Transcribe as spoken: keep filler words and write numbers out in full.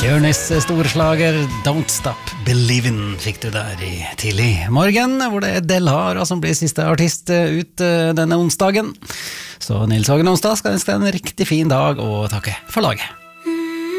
Journeys storslager Don't Stop Believin' fikk du der i tidlig morgen, hvor det er Del Hara som blir siste artist ut denne onsdagen. Så Nils Hagen Onsdag skal ønske deg en riktig fin dag og takke for laget.